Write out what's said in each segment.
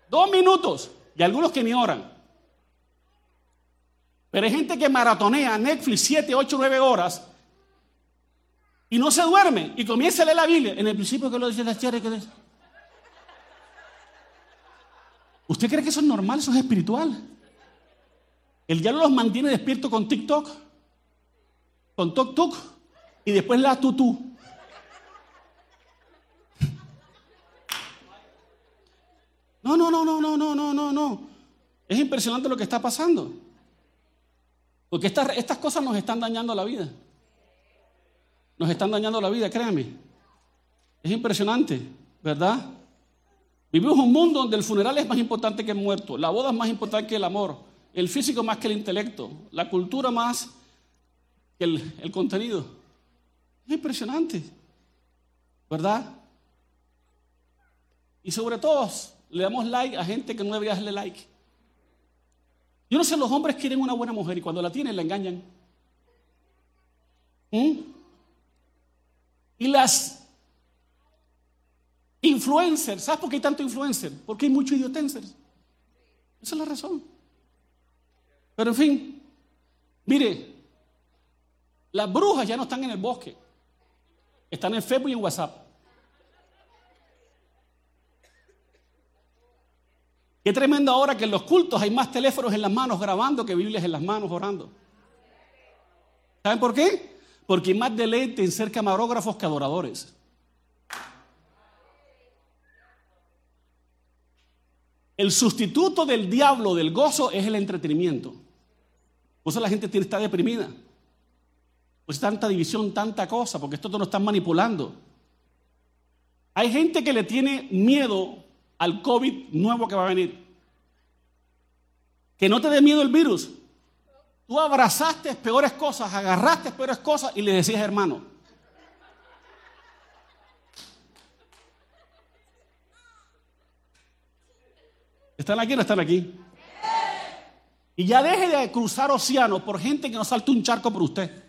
2 minutos. Y algunos que ni oran. Pero hay gente que maratonea Netflix 7, 8, 9 horas y no se duerme y comienza a leer la Biblia. En el principio, que lo dice la chévere, que ¿usted cree que eso es normal? Eso es espiritual. El diablo los mantiene despiertos con TikTok, con tuk-tuk y después la tutú. No. Es impresionante lo que está pasando. Porque estas cosas nos están dañando la vida. Nos están dañando la vida, créanme. Es impresionante, ¿verdad? Vivimos un mundo donde el funeral es más importante que el muerto, la boda es más importante que el amor, el físico más que el intelecto, la cultura más que el contenido. Es impresionante, ¿verdad? Y sobre todo, le damos like a gente que no debería darle like. Yo no sé, los hombres quieren una buena mujer y cuando la tienen la engañan. Y las influencers, ¿sabes por qué hay tanto influencer? Porque hay muchos idiotencers. Esa es la razón. Pero en fin, mire, las brujas ya no están en el bosque, están en Facebook y en WhatsApp. Qué tremendo ahora que en los cultos hay más teléfonos en las manos grabando que Biblias en las manos orando. ¿Saben por qué? Porque hay más deleite en ser camarógrafos que adoradores. El sustituto del diablo del gozo es el entretenimiento. Por eso la gente está deprimida. Pues tanta división, tanta cosa, porque esto te lo están manipulando. Hay gente que le tiene miedo al COVID nuevo que va a venir. Que no te dé miedo el virus. Tú abrazaste peores cosas, agarraste peores cosas y le decías, hermano. ¿Están aquí o no están aquí? Y ya deje de cruzar océanos por gente que no salte un charco por usted.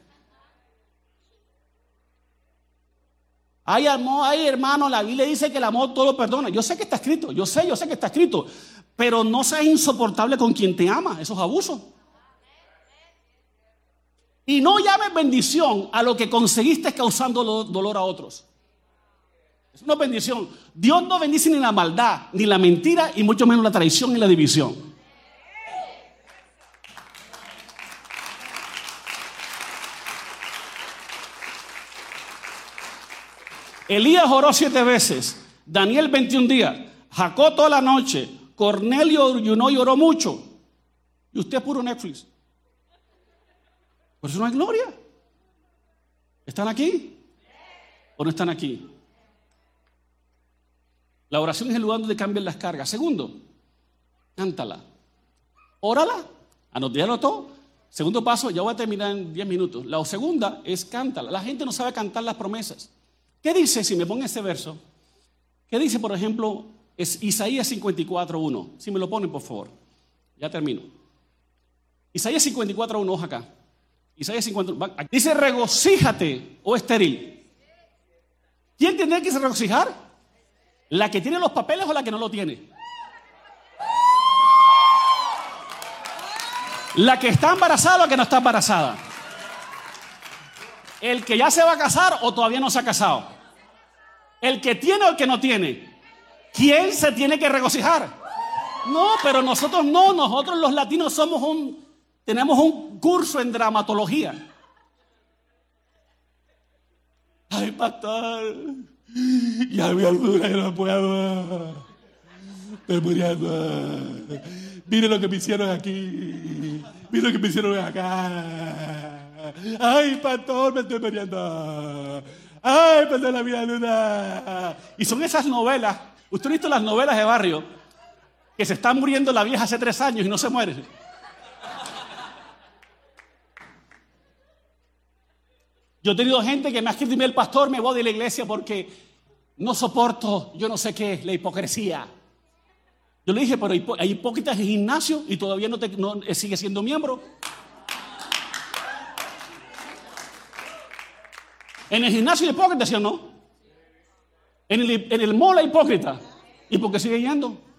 Ay, amor, ay, hermano, la Biblia dice que el amor todo lo perdona. Yo sé que está escrito, yo sé que está escrito. Pero no seas insoportable con quien te ama, eso es abuso. Y no llames bendición a lo que conseguiste causando dolor a otros. Es una bendición. Dios no bendice ni la maldad, ni la mentira, y mucho menos la traición y la división. Elías oró 7 veces, Daniel 21 días, Jacob toda la noche, Cornelio ayunó y oró mucho. Y usted es puro Netflix. Por eso no hay gloria. ¿Están aquí? ¿O no están aquí? La oración es el lugar donde cambian las cargas. Segundo, cántala. Órala, anotéalo todo. Segundo paso, ya voy a terminar en 10 minutos. La segunda es cántala. La gente no sabe cantar las promesas. ¿Qué dice, si me pongo ese verso? ¿Qué dice, por ejemplo, es Isaías 54:1? Si me lo ponen, por favor. Ya termino. Isaías 54:1, hoja acá. Isaías 54, dice, regocíjate, oh estéril. ¿Quién tiene que regocijar? ¿La que tiene los papeles o la que no lo tiene? ¿La que está embarazada o la que no está embarazada? ¿El que ya se va a casar o todavía no se ha casado? ¿El que tiene o el que no tiene? ¿Quién se tiene que regocijar? No, pero nosotros no, nosotros los latinos tenemos un curso en dramatología. Ay, pastor, ya mi altura, yo no puedo. Estoy muriendo. Mire lo que me hicieron aquí. Mire lo que me hicieron acá. Ay, pastor, me estoy muriendo. Ay, pastor, la vida luna. Y son esas novelas. ¿Usted ha visto las novelas de barrio? Que se está muriendo la vieja hace 3 años y no se muere. Yo he tenido gente que me ha escrito, el pastor, me voy de la iglesia porque no soporto, yo no sé qué, la hipocresía. Yo le dije, pero hay hipócritas en el gimnasio y todavía no sigue siendo miembro. En el gimnasio hay hipócritas, ¿sí o no? En el mall hay hipócritas. ¿Y por qué sigue yendo?